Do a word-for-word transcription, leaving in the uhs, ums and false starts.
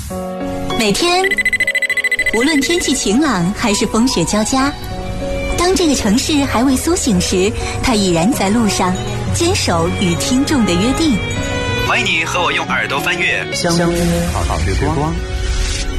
每天，无论天气晴朗还是风雪交加，当这个城市还未苏醒时，他已然在路上，坚守与听众的约定。 欢迎你和我用耳朵翻阅乡村好时光。